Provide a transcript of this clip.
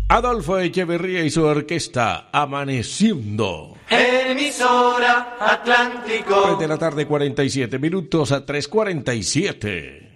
Adolfo Echeverría y su orquesta Amaneciendo. Emisora Atlántico. 3 de la tarde, 47 minutos a 3:47.